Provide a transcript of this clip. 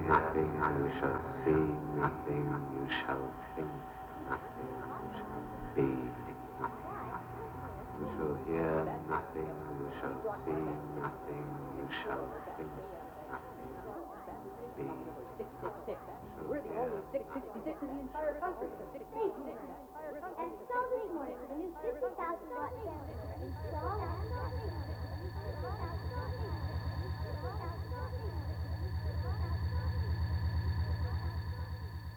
nothing, you shall see nothing, you shall think nothing, you shall be nothing. You shall hear nothing, you shall see nothing, you shall think nothing, be nothing. We're the only 66 in the entire country. And so this morning, the new 50,000 watt generator